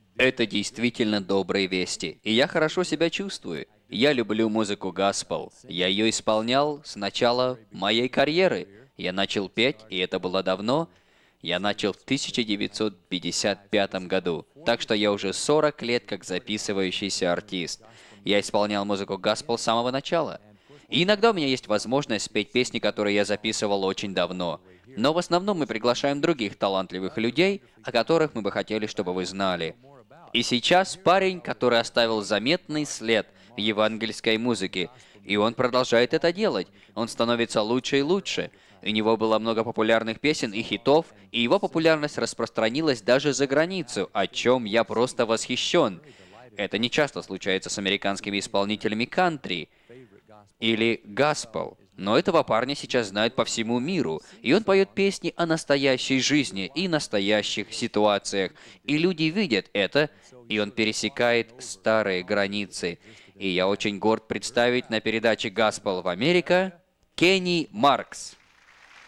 Это действительно добрые вести, и я хорошо себя чувствую. Я люблю музыку госпел. Я ее исполнял с начала моей карьеры. Я начал петь, и это было давно. Я начал в 1955 году, так что я уже 40 лет как записывающийся артист. Я исполнял музыку госпел с самого начала. И иногда у меня есть возможность спеть песни, которые я записывал очень давно. Но в основном мы приглашаем других талантливых людей, о которых мы бы хотели, чтобы вы знали. И сейчас парень, который оставил заметный след в евангельской музыке, и он продолжает это делать. Он становится лучше и лучше. У него было много популярных песен и хитов, и его популярность распространилась даже за границу, о чем я просто восхищен. Это не часто случается с американскими исполнителями кантри или госпел. Но этого парня сейчас знают по всему миру, и он поет песни о настоящей жизни и настоящих ситуациях. И люди видят это, и он пересекает старые границы. И я очень горд представить на передаче «Госпел в Америка» Кенни Маркс.